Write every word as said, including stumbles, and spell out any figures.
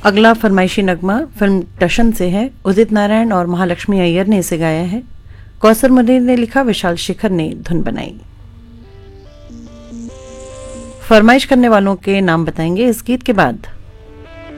अगला फरमाइशी नगमा फिल्म टशन से है। उदित नारायण और महालक्ष्मी अय्यर ने इसे गाया है। कौसर मुनीर ने लिखा, विशाल शेखर ने धुन बनाई। फरमाइश करने वालों के नाम बताएंगे इस गीत के बाद।